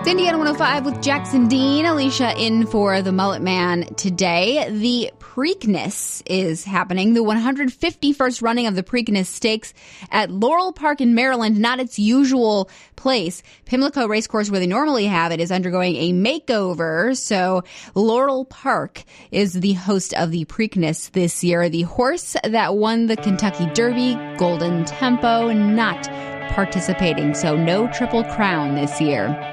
Indiana 105 with Jackson Dean. Alicia in for the Mullet Man today. The Preakness is happening. The 151st running of the Preakness Stakes at Laurel Park in Maryland, not its usual place. Pimlico Racecourse, where they normally have it, is undergoing a makeover. So Laurel Park is the host of the Preakness this year. The horse that won the Kentucky Derby, Golden Tempo, not participating. So no Triple Crown this year.